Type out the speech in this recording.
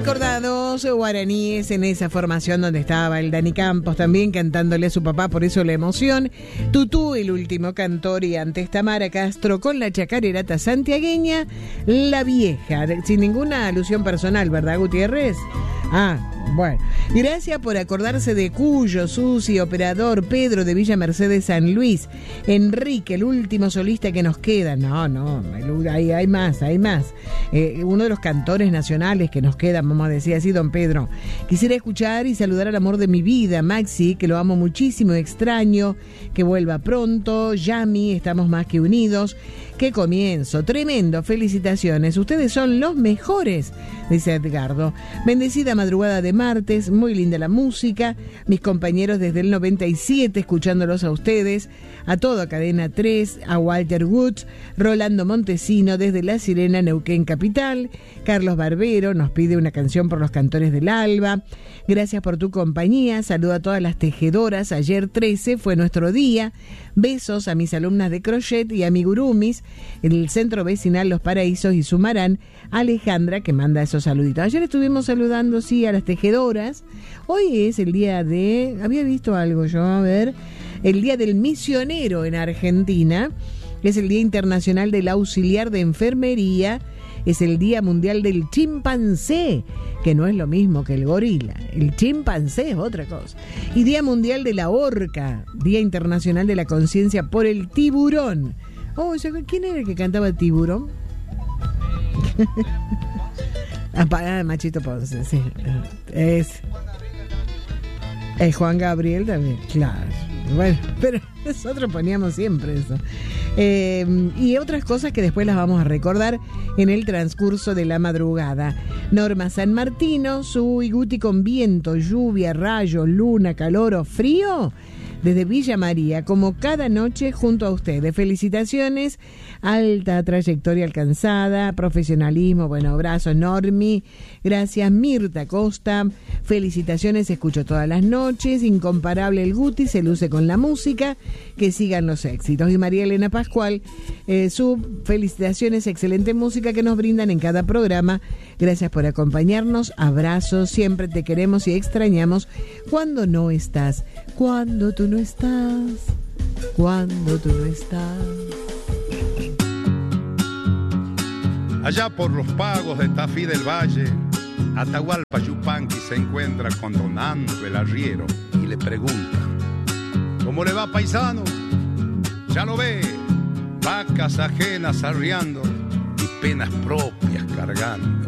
Recordados guaraníes en esa formación donde estaba el Dani Campos también cantándole a su papá, por eso la emoción. Tutú, el último cantor, y antes Tamara Castro con la chacarerata santiagueña La Vieja, sin ninguna alusión personal, ¿verdad, Gutiérrez? Bueno, gracias por acordarse de Cuyo, Susi, Operador, Pedro de Villa Mercedes, San Luis, Enrique, el último solista que nos queda. No, hay más. Uno de los cantores nacionales que nos quedan, vamos a decir así, don Pedro. Quisiera escuchar y saludar al amor de mi vida, Maxi, que lo amo muchísimo, extraño, que vuelva pronto. Yami, estamos más que unidos. ¡Qué comienzo! Tremendo, felicitaciones. Ustedes son los mejores, dice Edgardo. Bendecida madrugada de martes, muy linda la música. Mis compañeros desde el 97 escuchándolos a ustedes, a todo Cadena 3, a Walter Woods, Rolando Montesino desde La Sirena, Neuquén Capital. Carlos Barbero nos pide una canción por los cantores del Alba. Gracias por tu compañía. Saludo a todas las tejedoras. Ayer 13 fue nuestro día. Besos a mis alumnas de crochet y amigurumis en el Centro Vecinal Los Paraísos y Sumarán. Alejandra, que manda esos saluditos. Ayer estuvimos saludando, sí, a las tejedoras. Hoy es el día de... Había visto algo yo, a ver. El día del misionero en Argentina. Es el Día Internacional del Auxiliar de Enfermería. Es el Día Mundial del Chimpancé, que no es lo mismo que el gorila. El chimpancé es otra cosa. Y Día Mundial de la Orca, Día Internacional de la Conciencia por el Tiburón. ¿Quién era el que cantaba Tiburón? Machito Ponce, sí. Es Juan Gabriel también, claro. Bueno, pero nosotros poníamos siempre eso. Y otras cosas que después las vamos a recordar en el transcurso de la madrugada. Norma San Martino, su Iguti con viento, lluvia, rayos, luna, calor o frío. Desde Villa María, como cada noche junto a ustedes. Felicitaciones, alta trayectoria alcanzada, profesionalismo, bueno, abrazos, Normi. Gracias, Mirta Costa. Felicitaciones, escucho todas las noches. Incomparable el Guti, se luce con la música. Que sigan los éxitos. Y María Elena Pascual, su felicitaciones, excelente música que nos brindan en cada programa. Gracias por acompañarnos. Abrazos, siempre te queremos y extrañamos cuando no estás. Cuando tú no estás, cuando tú no estás. Allá por los pagos de Tafí del Valle, Atahualpa Yupanqui se encuentra con don Ando el arriero y le pregunta: ¿cómo le va, paisano? Ya lo ve, vacas ajenas arriando y penas propias cargando.